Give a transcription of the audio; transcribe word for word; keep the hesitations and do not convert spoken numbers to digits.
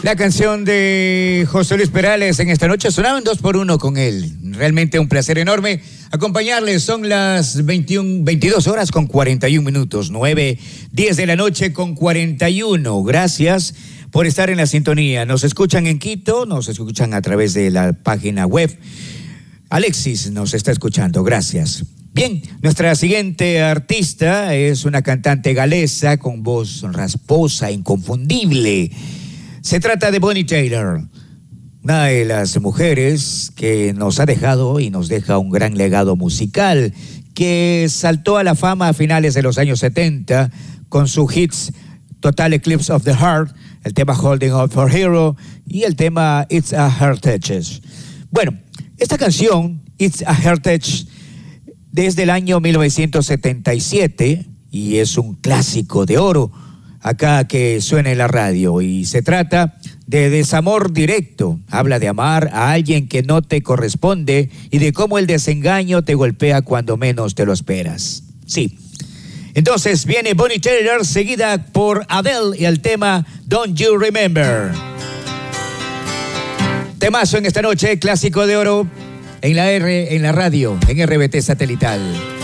La canción de José Luis Perales en esta noche sonaba en dos por uno con él. Realmente un placer enorme acompañarles. Son las veintiuna, veintidós horas con cuarenta y un minutos, nueve, diez de la noche con cuarenta y uno. Gracias por estar en la sintonía. Nos escuchan en Quito, nos escuchan a través de la página web. Alexis nos está escuchando, gracias. Bien, nuestra siguiente artista es una cantante galesa con voz rasposa, inconfundible. Se trata de Bonnie Tyler, una de las mujeres que nos ha dejado y nos deja un gran legado musical, que saltó a la fama a finales de los años setenta con sus hits Total Eclipse of the Heart, el tema Holding Out for Hero y el tema It's a Heritage. Bueno, esta canción, It's a Heritage, desde el año mil novecientos setenta y siete, y es un clásico de oro acá que suena en la radio, y se trata de desamor directo. Habla de amar a alguien que no te corresponde y de cómo el desengaño te golpea cuando menos te lo esperas. Sí. Entonces viene Bonnie Tyler, seguida por Adele y el tema Don't You Remember. Temazo en esta noche, clásico de oro en la R, en la radio, en R B T Satelital.